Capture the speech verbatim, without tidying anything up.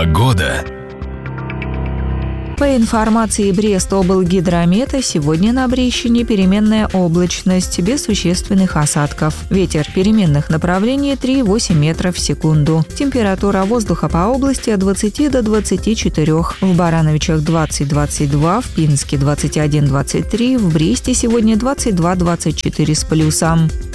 Погода. По информации Брест-облгидромета, сегодня на Брещине переменная облачность, без существенных осадков. Ветер переменных направлений три целых восемь десятых метров в секунду. Температура воздуха по области от двадцати до двадцати четырёх. В Барановичах двадцать — двадцать два, в Пинске двадцать один — двадцать три, в Бресте сегодня двадцать два — двадцать четыре с плюсом.